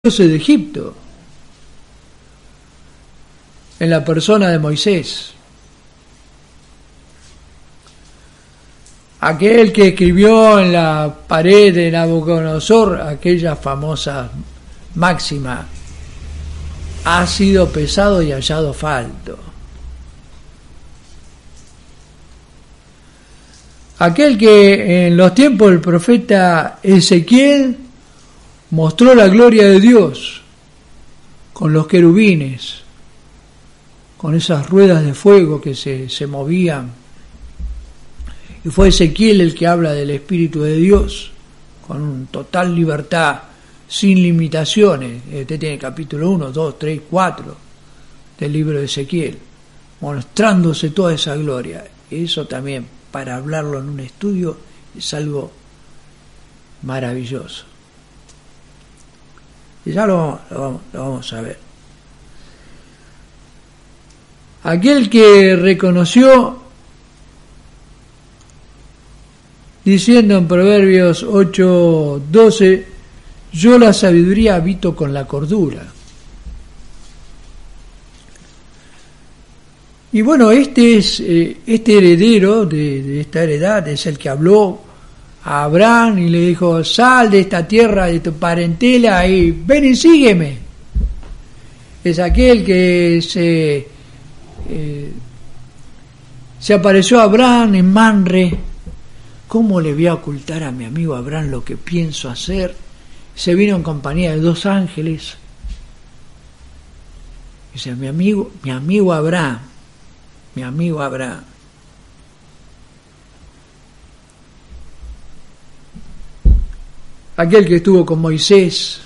dioses de Egipto, en la persona de Moisés. Aquel que escribió en la pared de Nabucodonosor aquella famosa máxima: ha sido pesado y hallado falto. Aquel que en los tiempos del profeta Ezequiel mostró la gloria de Dios con los querubines, con esas ruedas de fuego que se movían. Y fue Ezequiel el que habla del Espíritu de Dios con total libertad, sin limitaciones. Este tiene capítulo 1, 2, 3, 4 del libro de Ezequiel, mostrándose toda esa gloria. Eso también, para hablarlo en un estudio, es algo maravilloso. Y ya lo vamos a ver. Aquel que reconoció, diciendo en Proverbios 8:12, yo la sabiduría habito con la cordura. Y bueno, este heredero de esta heredad es el que habló a Abraham y le dijo: sal de esta tierra, de tu parentela, y ven y sígueme. Es aquel que se apareció a Abraham en Manre. ¿Cómo le voy a ocultar a mi amigo Abraham lo que pienso hacer? Se vino en compañía de 2 ángeles. Dice: mi amigo Abraham, mi amigo Abraham. Aquel que estuvo con Moisés,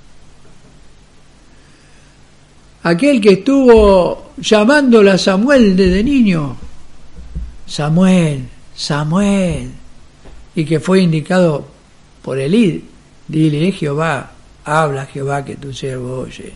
aquel que estuvo llamándole a Samuel desde niño: Samuel, Samuel, y que fue indicado por Elí: dile, Jehová, habla Jehová, que tu siervo oye.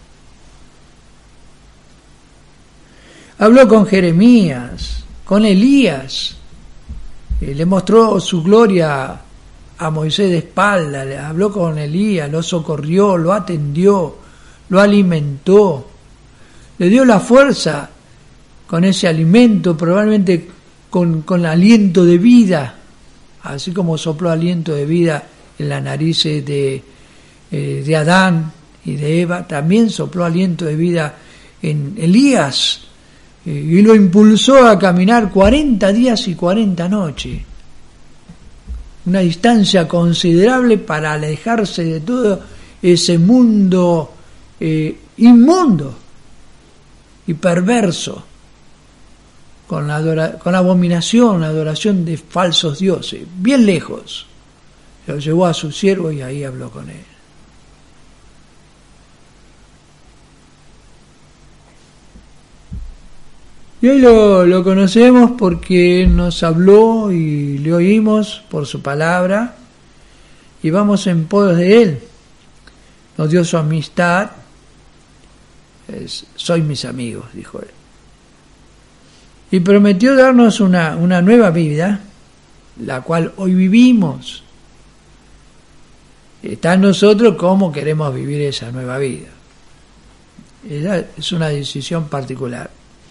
Habló con Jeremías, con Elías, le mostró su gloria a Moisés de espalda, le habló con Elías, lo socorrió, lo atendió, lo alimentó, le dio la fuerza con ese alimento, probablemente con aliento de vida, así como sopló aliento de vida en las narices de Adán y de Eva, también sopló aliento de vida en Elías, y lo impulsó a caminar 40 días y 40 noches. Una distancia considerable para alejarse de todo ese mundo inmundo y perverso, con la abominación, la adoración de falsos dioses, bien lejos. Lo llevó a su siervo y ahí habló con él. Y hoy lo conocemos porque nos habló y le oímos por su palabra y vamos en pos de él. Nos dio su amistad. Soy mis amigos, dijo él. Y prometió darnos una nueva vida, la cual hoy vivimos. Está en nosotros cómo queremos vivir esa nueva vida. Esa es una decisión particular.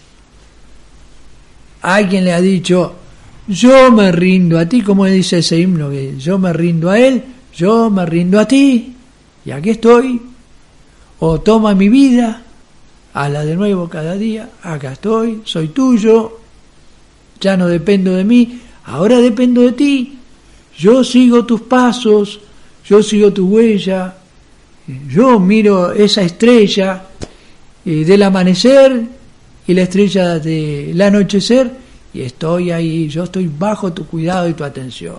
Hay quien le ha dicho: yo me rindo a ti, como dice ese himno, que yo me rindo a él, yo me rindo a ti, y aquí estoy. O toma mi vida, hazla de nuevo cada día, acá estoy, soy tuyo, ya no dependo de mí, ahora dependo de ti, yo sigo tus pasos, yo sigo tu huella, yo miro esa estrella del amanecer y la estrella del anochecer, y estoy ahí, yo estoy bajo tu cuidado y tu atención.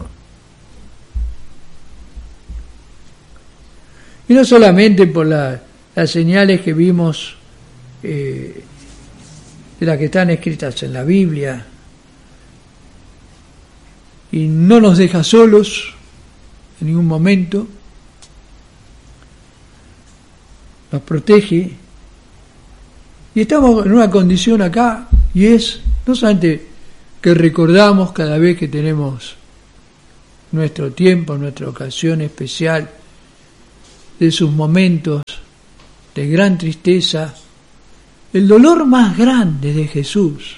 Y no solamente por las señales que vimos, de las que están escritas en la Biblia, y no nos deja solos en ningún momento, nos protege. Y estamos en una condición acá, y es no solamente que recordamos cada vez que tenemos nuestro tiempo, nuestra ocasión especial, de sus momentos de gran tristeza, el dolor más grande de Jesús,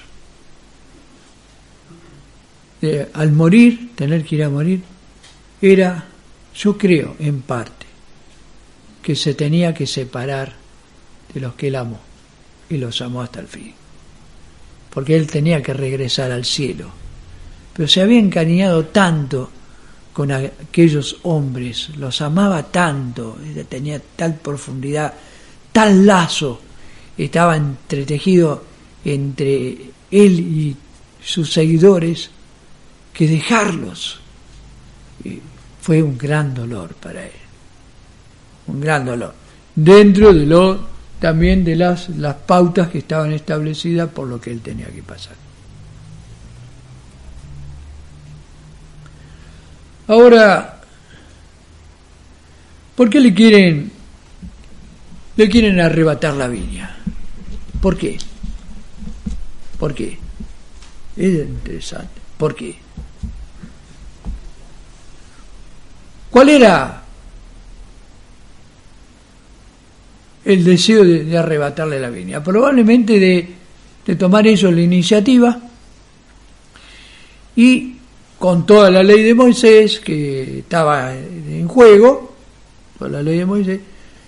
al morir, tener que ir a morir, era, yo creo, en parte, que se tenía que separar de los que él amó, y los amó hasta el fin, porque él tenía que regresar al cielo, pero se había encariñado tanto con aquellos hombres, los amaba tanto, tenía tal profundidad, tal lazo, estaba entretejido entre él y sus seguidores, que dejarlos fue un gran dolor para él, un gran dolor, dentro de también de las pautas que estaban establecidas por lo que él tenía que pasar. Ahora, ¿por qué le quieren arrebatar la viña? ¿Por qué? ¿Por qué? Es interesante. ¿Por qué? ¿Cuál era el deseo de arrebatarle la viña? Probablemente de tomar ellos la iniciativa y, con toda la ley de Moisés que estaba en juego, toda la ley de Moisés,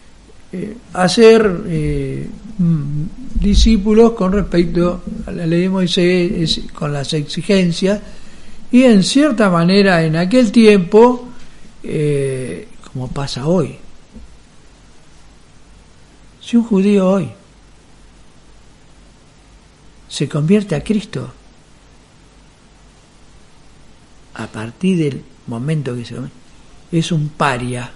hacer discípulos con respecto a la ley de Moisés, con las exigencias, y en cierta manera en aquel tiempo, como pasa hoy, si un judío hoy se convierte a Cristo, a partir del momento que se convierte, es un paria,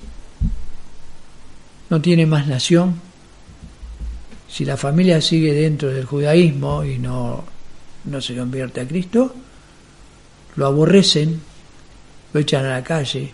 no tiene más nación. Si la familia sigue dentro del judaísmo y no se convierte a Cristo, lo aborrecen, lo echan a la calle.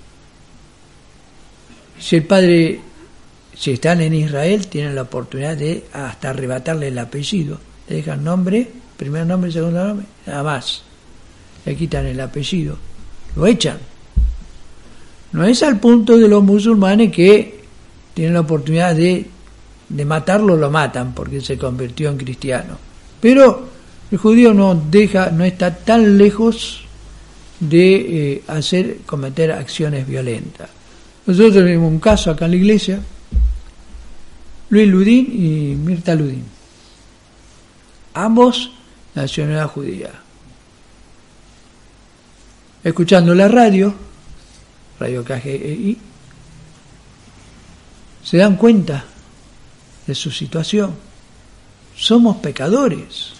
Si el padre, si están en Israel, tienen la oportunidad de hasta arrebatarle el apellido, le dejan nombre, primer nombre, segundo nombre, nada más, le quitan el apellido, lo echan. No es al punto de los musulmanes que tienen la oportunidad de matarlo, lo matan porque se convirtió en cristiano, pero el judío no está tan lejos de cometer acciones violentas. Nosotros tenemos un caso acá en la iglesia, Luis Ludín y Mirta Ludín, ambos nacionalidad judía, escuchando la radio KGI, se dan cuenta de su situación. Somos pecadores.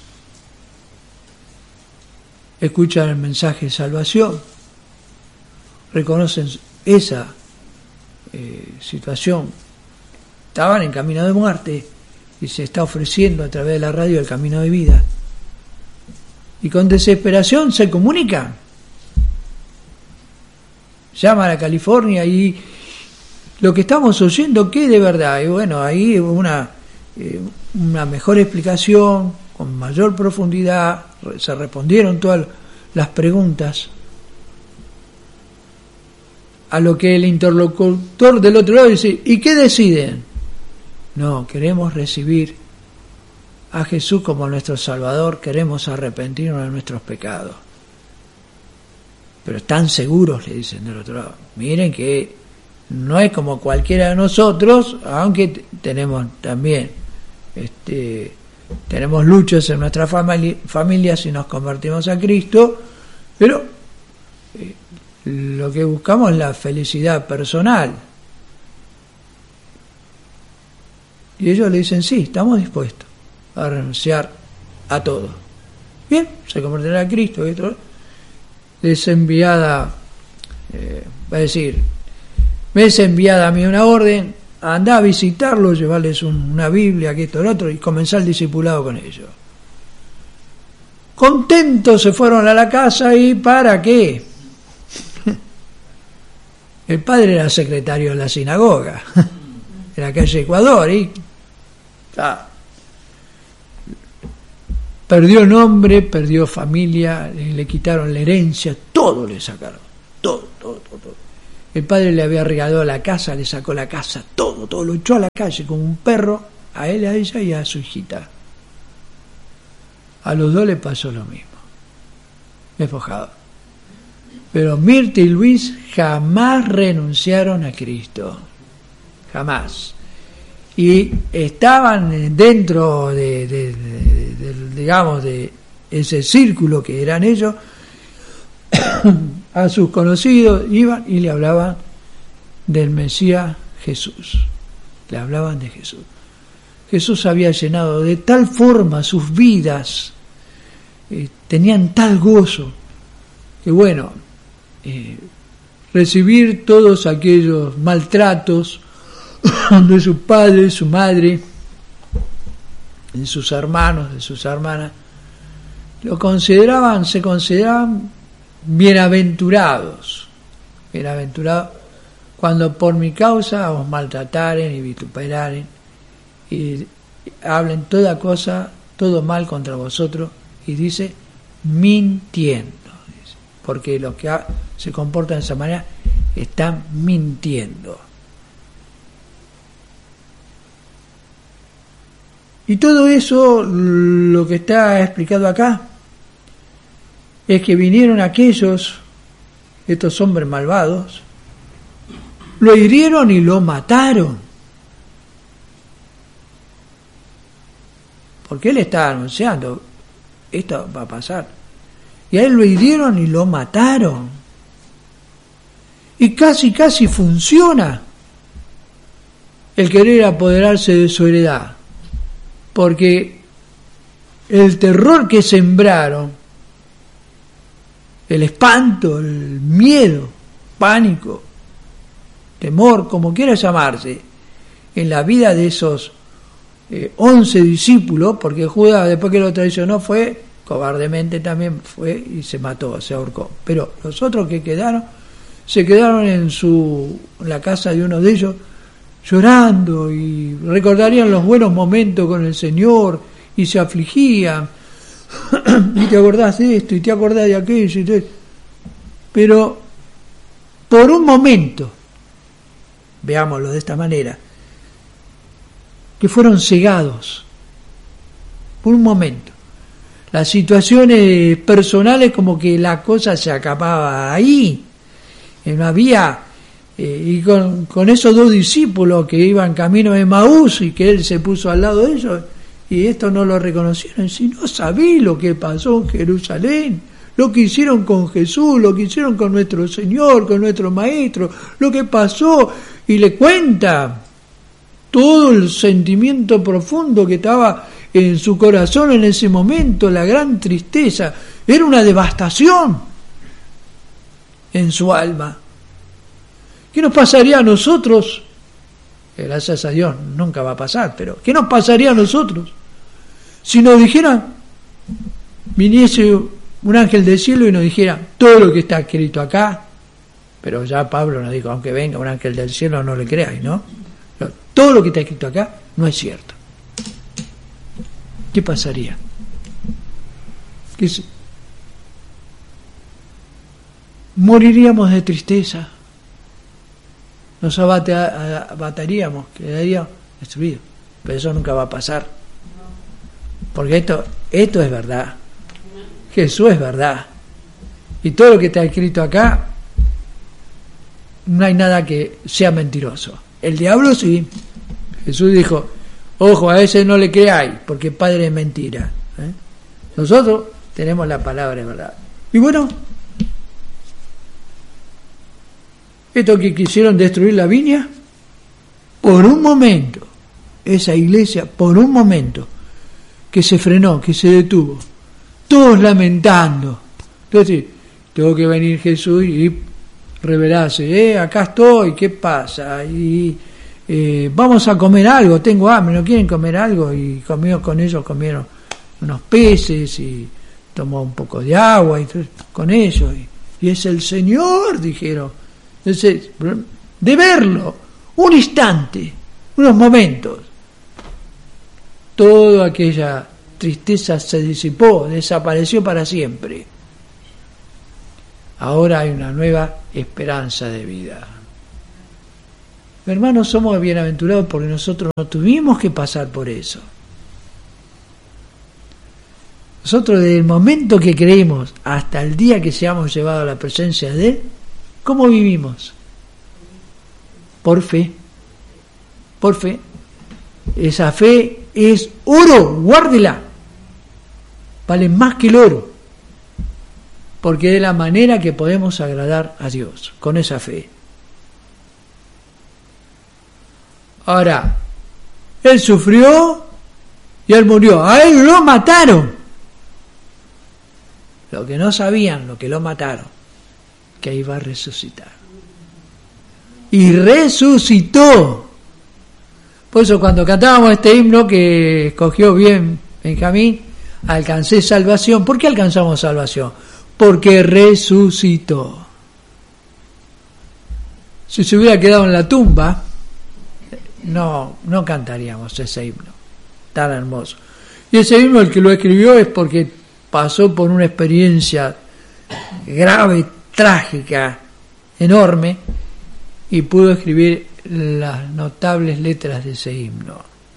Escuchan el mensaje de salvación, reconocen esa situación. Estaban en camino de muerte y se está ofreciendo a través de la radio el camino de vida. Y con desesperación se comunican. Llaman a California y lo que estamos oyendo, ¿qué de verdad? Y bueno, ahí una mejor explicación, con mayor profundidad, se respondieron todas las preguntas. A lo que el interlocutor del otro lado dice, ¿y qué deciden? No, queremos recibir a Jesús como nuestro Salvador, queremos arrepentirnos de nuestros pecados. Pero están seguros, le dicen del otro lado. Miren que no es como cualquiera de nosotros, aunque tenemos también tenemos luchas en nuestra familia si nos convertimos a Cristo, pero lo que buscamos es la felicidad personal. Y ellos le dicen, sí, estamos dispuestos a renunciar a todo. Bien, se convertirá a Cristo. Les enviada, va a decir, me es enviada a mí una orden, andá a visitarlos, llevarles una Biblia, que esto, lo otro, y comenzar el discipulado con ellos. Contentos se fueron a la casa, ¿y para qué? El padre era secretario de la sinagoga, en la calle Ecuador, y perdió nombre, perdió familia, le quitaron la herencia, todo le sacaron, todo. El padre le había regalado la casa, le sacó la casa, todo lo echó a la calle como un perro, a él, a ella y a su hijita. A los dos le pasó lo mismo, despojados. Pero Mirta y Luis jamás renunciaron a Cristo, jamás. Y estaban dentro digamos, de ese círculo que eran ellos. A sus conocidos iban y le hablaban del Mesías Jesús. Le hablaban de Jesús. Jesús había llenado de tal forma sus vidas, tenían tal gozo, que bueno, recibir todos aquellos maltratos de su padre, de su madre, de sus hermanos, de sus hermanas, se consideraban bienaventurados cuando por mi causa os maltrataren y vituperaren y hablen toda cosa, todo mal contra vosotros, y dice mintiendo, porque los que se comportan de esa manera están mintiendo. Y todo eso, lo que está explicado acá, es que vinieron estos hombres malvados, lo hirieron y lo mataron. Porque él estaba anunciando, esto va a pasar. Y a él lo hirieron y lo mataron. Y casi funciona el querer apoderarse de su heredad. Porque el terror que sembraron, el espanto, el miedo, pánico, temor, como quiera llamarse, en la vida de esos 11 discípulos, porque Judas, después que lo traicionó, fue cobardemente también fue y se mató, se ahorcó. Pero los otros que se quedaron en la casa de uno de ellos, llorando, y recordarían los buenos momentos con el Señor y se afligían. Y te acordás de esto y te acordás de aquello, pero por un momento, veámoslo de esta manera, que fueron cegados por un momento. Las situaciones personales, como que la cosa se acababa ahí, no había, y con esos dos discípulos que iban camino de Emaús y que él se puso al lado de ellos, y estos no lo reconocieron. Si no sabí lo que pasó en Jerusalén, lo que hicieron con Jesús, lo que hicieron con nuestro Señor, con nuestro Maestro, lo que pasó, y le cuenta todo el sentimiento profundo que estaba en su corazón en ese momento, la gran tristeza, era una devastación en su alma. ¿Qué nos pasaría a nosotros? Gracias a Dios nunca va a pasar, pero ¿qué nos pasaría a nosotros si nos dijeran, viniese un ángel del cielo y nos dijera todo lo que está escrito acá? Pero ya Pablo nos dijo, aunque venga un ángel del cielo no le creáis, ¿no? Pero todo lo que está escrito acá no es cierto. ¿Qué pasaría? Moriríamos de tristeza, nos abataríamos, quedaríamos destruidos. Pero eso nunca va a pasar. Porque esto es verdad. Jesús es verdad. Y todo lo que está escrito acá, no hay nada que sea mentiroso. El diablo sí. Jesús dijo, ojo, a ese no le creáis, porque padre es mentira. Nosotros tenemos la palabra de verdad. Y bueno, esto que quisieron destruir la viña, por un momento, esa iglesia, por un momento, que se frenó, que se detuvo, todos lamentando. Entonces, tuvo que venir Jesús y revelarse, acá estoy, ¿qué pasa? Y vamos a comer algo, tengo hambre, ¿no quieren comer algo? Y con ellos comieron unos peces y tomó un poco de agua y con ellos. Y es el Señor, dijeron. Entonces, de verlo, un instante, unos momentos, toda aquella tristeza se disipó, desapareció para siempre. Ahora hay una nueva esperanza de vida. Hermanos, somos bienaventurados porque nosotros no tuvimos que pasar por eso. Nosotros desde el momento que creímos hasta el día que seamos llevados a la presencia de Él, ¿cómo vivimos? Por fe. Por fe. Esa fe es oro, guárdela. Vale más que el oro. Porque es la manera que podemos agradar a Dios, con esa fe. Ahora, Él sufrió y Él murió. A Él lo mataron. Lo que no sabían, lo que lo mataron, que iba a resucitar. Y resucitó. Por eso cuando cantábamos este himno que escogió bien Benjamín, alcancé salvación. ¿Por qué alcanzamos salvación? Porque resucitó. Si se hubiera quedado en la tumba, no cantaríamos ese himno tan hermoso. Y ese himno el que lo escribió es porque pasó por una experiencia grave, trágica, enorme, y pudo escribir las notables letras de ese himno.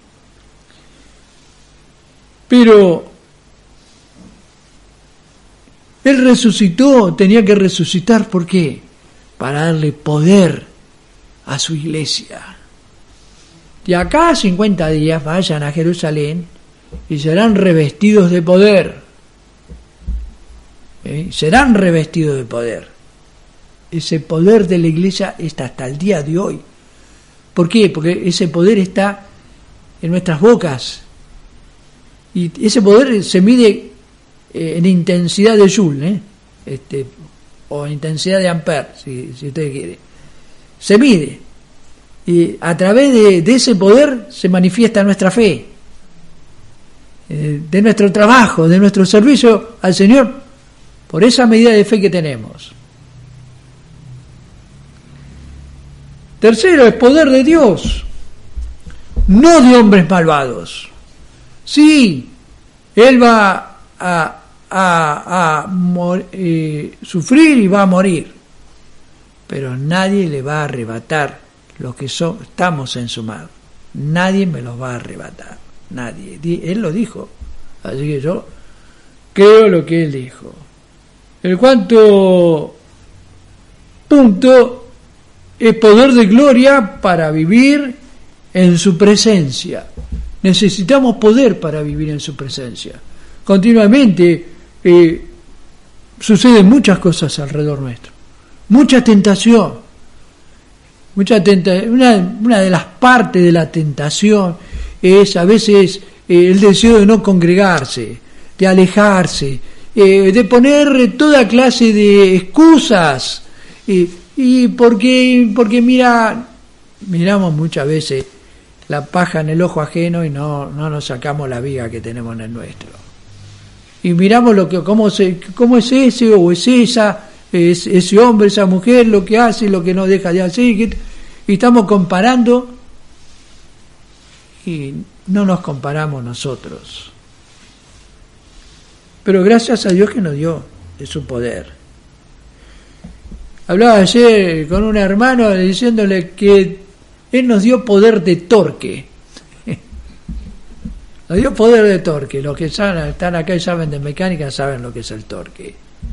Pero Él resucitó, tenía que resucitar, ¿por qué? Para darle poder a su iglesia. Y acá a 50 días vayan a Jerusalén y serán revestidos de poder. Serán revestidos de poder. Ese poder de la iglesia está hasta el día de hoy. ¿Por qué? Porque ese poder está en nuestras bocas. Y ese poder se mide en intensidad de joule, o intensidad de ampere, si usted quiere. Se mide. Y a través de ese poder se manifiesta nuestra fe, de nuestro trabajo, de nuestro servicio al Señor, por esa medida de fe que tenemos. Tercero, es poder de Dios, no de hombres malvados. Sí, Él va a sufrir y va a morir, pero nadie le va a arrebatar lo que estamos en su mano. Nadie me los va a arrebatar, nadie. Él lo dijo, así que yo creo lo que Él dijo. El cuarto punto es poder de gloria para vivir en su presencia. Necesitamos poder para vivir en su presencia. Continuamente suceden muchas cosas alrededor nuestro. Mucha tentación. Una de las partes de la tentación es a veces el deseo de no congregarse, de alejarse, de poner toda clase de excusas. Y porque miramos muchas veces la paja en el ojo ajeno y no nos sacamos la viga que tenemos en el nuestro. Y miramos cómo es ese o es esa, ese hombre, esa mujer, lo que hace, lo que no deja de hacer, y estamos comparando y no nos comparamos nosotros. Pero gracias a Dios que nos dio de su poder. Hablaba ayer con un hermano diciéndole que Él nos dio poder de torque. Nos dio poder de torque. Los que están acá y saben de mecánica saben lo que es el torque.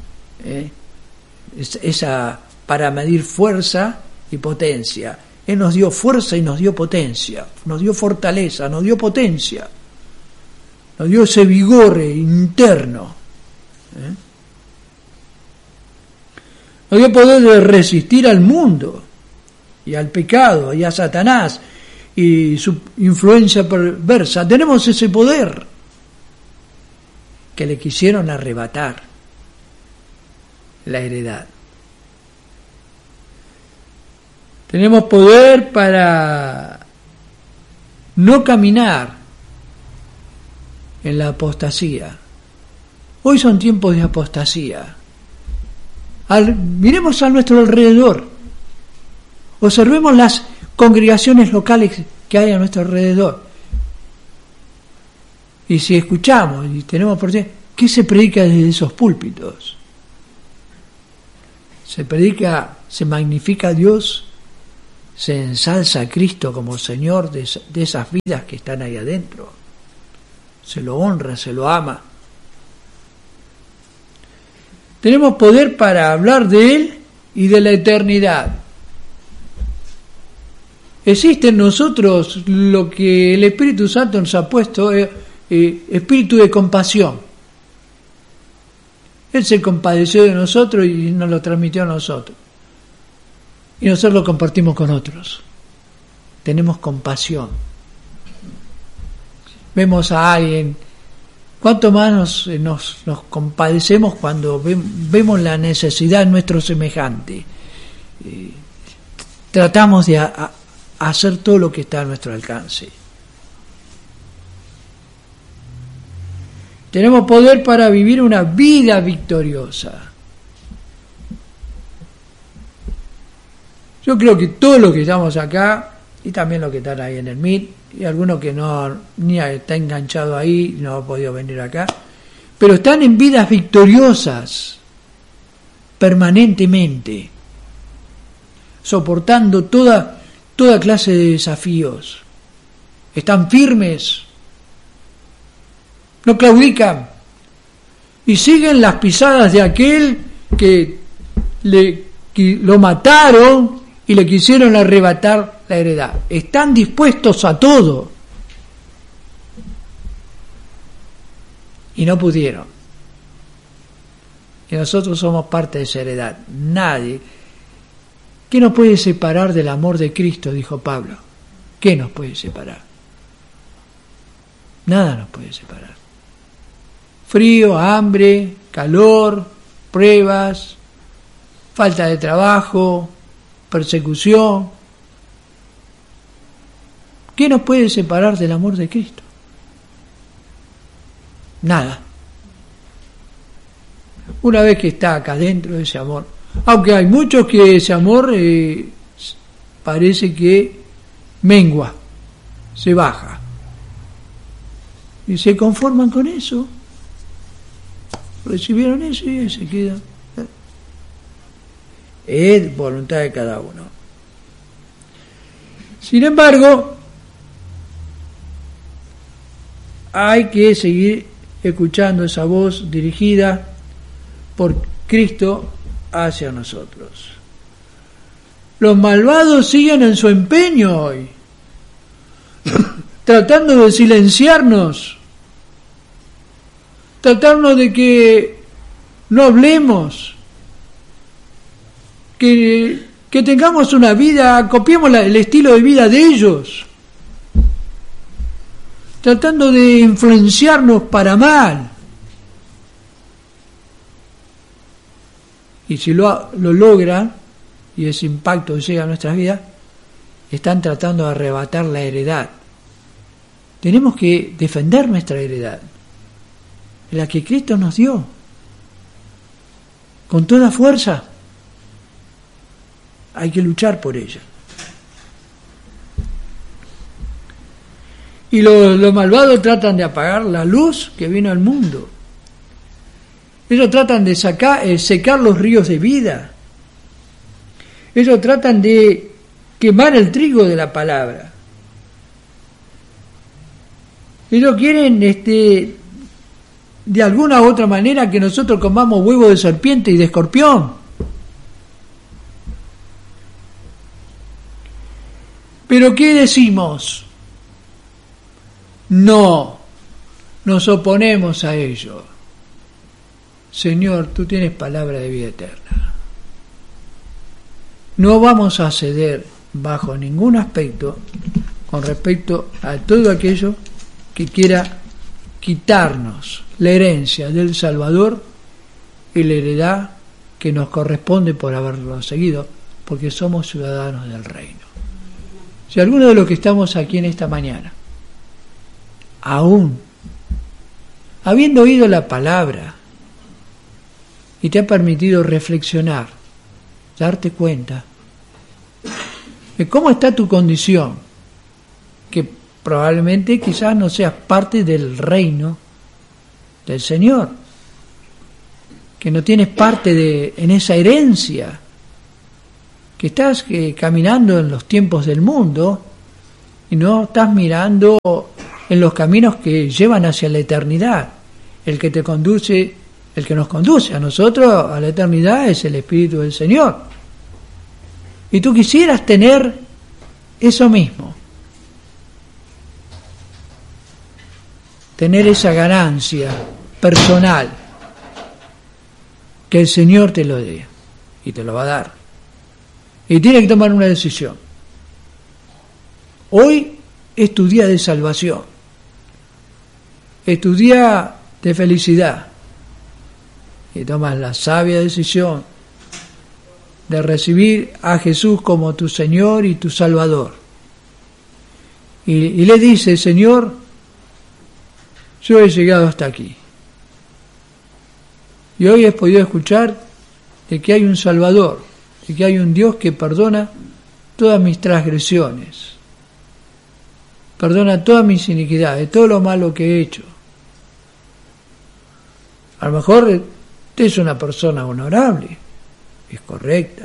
Esa para medir fuerza y potencia. Él nos dio fuerza y nos dio potencia. Nos dio fortaleza, nos dio potencia. Nos dio ese vigor interno. Nos dio poder de resistir al mundo y al pecado y a Satanás y su influencia perversa. Tenemos ese poder que le quisieron arrebatar, la heredad. Tenemos poder para no caminar en la apostasía. Hoy son tiempos de apostasía. Miremos a nuestro alrededor. Observemos las congregaciones locales que hay a nuestro alrededor. Y si escuchamos y tenemos oportunidad, ¿qué se predica desde esos púlpitos? Se predica, se magnifica a Dios, se ensalza a Cristo como Señor de esas vidas que están ahí adentro. Se lo honra, se lo ama. Tenemos poder para hablar de Él y de la eternidad. Existe en nosotros lo que el Espíritu Santo nos ha puesto, espíritu de compasión. Él se compadeció de nosotros y nos lo transmitió a nosotros. Y nosotros lo compartimos con otros. Tenemos compasión. Vemos a alguien, cuánto más nos compadecemos cuando vemos la necesidad en nuestro semejante. Tratamos de hacer todo lo que está a nuestro alcance. Tenemos poder para vivir una vida victoriosa. Yo creo que todos los que estamos acá, y también los que están ahí en el MIT, y algunos que no ni está enganchado ahí, no ha podido venir acá, pero están en vidas victoriosas permanentemente, soportando toda clase de desafíos. Están firmes, no claudican y siguen las pisadas de aquel que lo mataron y le quisieron arrebatar la heredad. Están dispuestos a todo y no pudieron. Y nosotros somos parte de esa heredad. Nadie. ¿Qué nos puede separar del amor de Cristo? Dijo Pablo. ¿Qué nos puede separar? Nada nos puede separar. Frío, hambre, calor, pruebas, falta de trabajo, persecución. ¿Qué nos puede separar del amor de Cristo? Nada. Una vez que está acá dentro de ese amor, aunque hay muchos que ese amor parece que mengua, se baja, y se conforman con eso, recibieron eso y se quedan. Es voluntad de cada uno. Sin embargo, hay que seguir escuchando esa voz dirigida por Cristo hacia nosotros. Los malvados siguen en su empeño hoy, tratando de silenciarnos, tratando de que no hablemos, que tengamos una vida, copiemos el estilo de vida de ellos, tratando de influenciarnos para mal. Y si lo logran, y ese impacto llega a nuestras vidas, están tratando de arrebatar la heredad. Tenemos que defender nuestra heredad, la que Cristo nos dio, con toda fuerza. Hay que luchar por ella. Y los malvados tratan de apagar la luz que vino al mundo. Ellos tratan de secar los ríos de vida. Ellos tratan de quemar el trigo de la palabra. Ellos quieren de alguna u otra manera que nosotros comamos huevo de serpiente y de escorpión. Pero ¿qué decimos? No, nos oponemos a ello. Señor, tú tienes palabra de vida eterna. No vamos a ceder bajo ningún aspecto con respecto a todo aquello que quiera quitarnos la herencia del Salvador y la heredad que nos corresponde por haberlo seguido, porque somos ciudadanos del reino. Si alguno de los que estamos aquí en esta mañana, aún habiendo oído la palabra y te ha permitido reflexionar, darte cuenta de cómo está tu condición, que probablemente quizás no seas parte del reino del Señor, que no tienes parte en esa herencia que estás caminando en los tiempos del mundo y no estás mirando en los caminos que llevan hacia la eternidad. El que nos conduce a nosotros a la eternidad es el Espíritu del Señor. Y tú quisieras tener eso mismo, tener esa ganancia personal, que el Señor te lo dé, y te lo va a dar. Y tienes que tomar una decisión. Hoy es tu día de salvación, es tu día de felicidad, y tomas la sabia decisión de recibir a Jesús como tu Señor y tu Salvador. Y le dice: Señor, yo he llegado hasta aquí. Y hoy he podido escuchar de que hay un Salvador, de que hay un Dios que perdona todas mis transgresiones, perdona todas mis iniquidades, todo lo malo que he hecho. A lo mejor usted es una persona honorable, es correcta.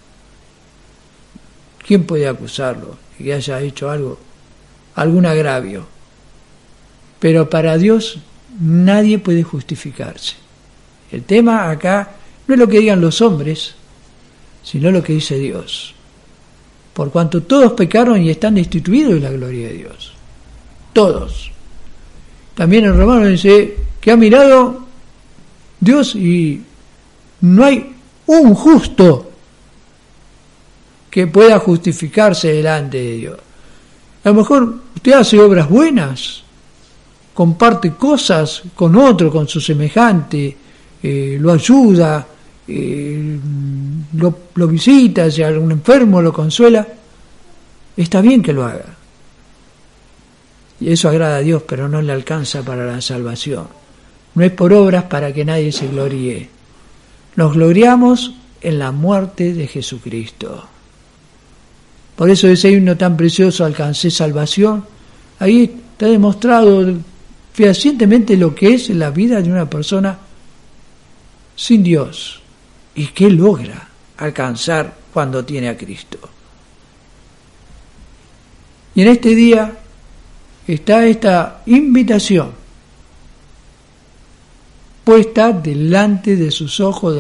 ¿Quién puede acusarlo de que haya hecho algún agravio? Pero para Dios nadie puede justificarse. El tema acá no es lo que digan los hombres, sino lo que dice Dios. Por cuanto todos pecaron y están destituidos de la gloria de Dios. Todos. También en Romanos dice que ha mirado Dios y no hay un justo que pueda justificarse delante de Dios. A lo mejor usted hace obras buenas, comparte cosas con otro, con su semejante, lo ayuda, lo visita, si algún enfermo lo consuela, está bien que lo haga. Y eso agrada a Dios, pero no le alcanza para la salvación. No es por obras para que nadie se gloríe. Nos gloriamos en la muerte de Jesucristo. Por eso ese himno tan precioso, alcancé salvación, ahí está demostrado fehacientemente lo que es la vida de una persona sin Dios y qué logra alcanzar cuando tiene a Cristo. Y en este día está esta invitación puesta delante de sus ojos,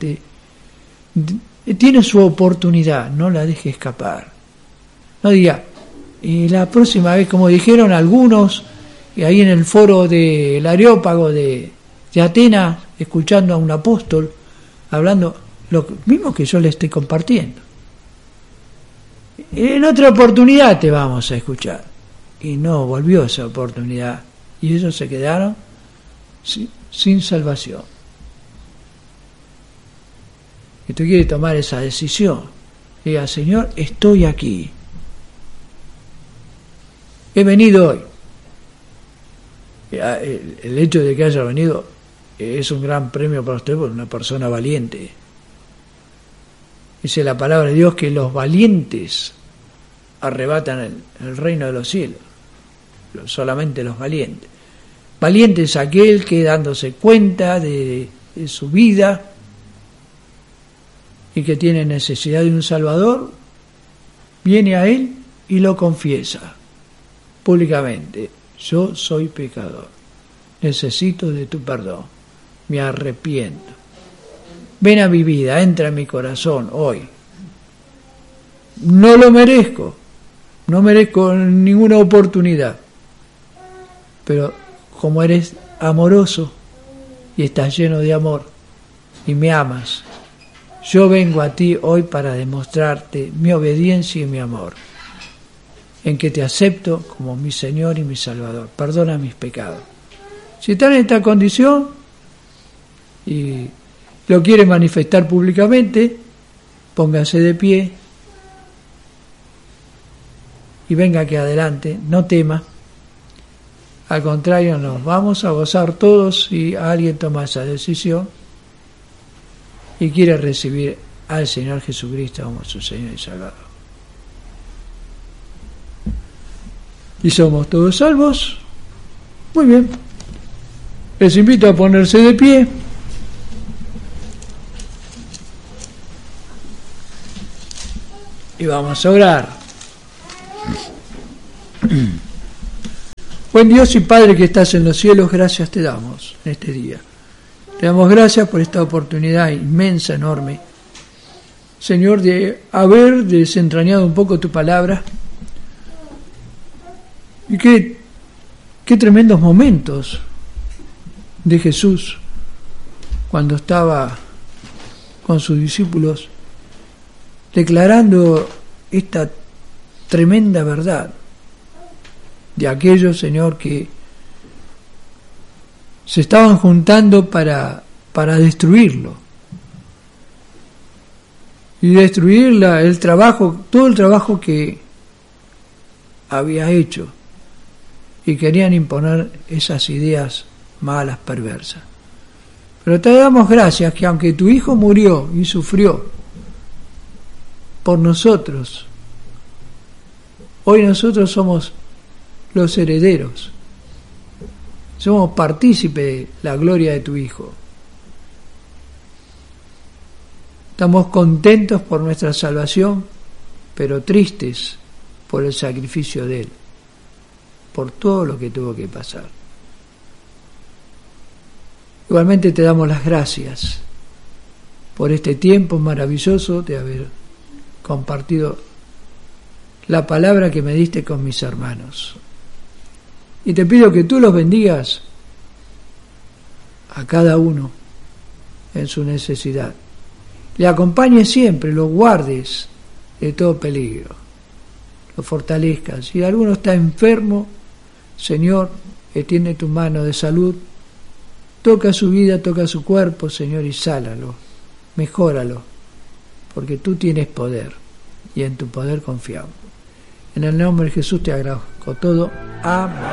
tiene su oportunidad, no la deje escapar. No diga, la próxima vez, como dijeron algunos, ahí en el foro del Areópago de Atenas, escuchando a un apóstol, hablando lo mismo que yo le estoy compartiendo. En otra oportunidad te vamos a escuchar. Y no volvió esa oportunidad. Y ellos se quedaron sin salvación. Y tú quieres tomar esa decisión. Diga, Señor, estoy aquí. He venido hoy. El hecho de que haya venido es un gran premio para usted, por una persona valiente. Dice la palabra de Dios que los valientes arrebatan el reino de los cielos. Solamente los valientes. Valiente es aquel que, dándose cuenta de su vida y que tiene necesidad de un Salvador, viene a Él y lo confiesa públicamente. Yo soy pecador, necesito de tu perdón, me arrepiento. Ven a mi vida, entra en mi corazón hoy. No lo merezco, no merezco ninguna oportunidad, pero como eres amoroso y estás lleno de amor y me amas, yo vengo a ti hoy para demostrarte mi obediencia y mi amor, en que te acepto como mi Señor y mi Salvador. Perdona mis pecados. Si están en esta condición y lo quiere manifestar públicamente, póngase de pie y venga aquí adelante, no tema. Al contrario, nos vamos a gozar todos si alguien toma esa decisión y quiere recibir al Señor Jesucristo como su Señor y Salvador. ¿Y somos todos salvos? Muy bien. Les invito a ponerse de pie. Y vamos a orar. Buen Dios y Padre que estás en los cielos, gracias te damos en este día. Te damos gracias por esta oportunidad inmensa, enorme, Señor, de haber desentrañado un poco tu palabra. Y qué tremendos momentos de Jesús cuando estaba con sus discípulos declarando esta tremenda verdad de aquellos, Señor, que se estaban juntando para destruirlo y destruir el trabajo, todo el trabajo que había hecho, y querían imponer esas ideas malas, perversas. Pero te damos gracias que aunque tu Hijo murió y sufrió por nosotros, hoy nosotros somos los herederos, somos partícipes de la gloria de tu Hijo. Estamos contentos por nuestra salvación, pero tristes por el sacrificio de Él, por todo lo que tuvo que pasar. Igualmente te damos las gracias por este tiempo maravilloso de haber compartido la palabra que me diste con mis hermanos. Y te pido que tú los bendigas a cada uno en su necesidad. Le acompañes siempre, lo guardes de todo peligro, lo fortalezcas. Si alguno está enfermo, Señor, extiende tu mano de salud, toca su vida, toca su cuerpo, Señor, y sánalo, mejóralo, porque tú tienes poder y en tu poder confiamos. En el nombre de Jesús te agradezco todo. Amén.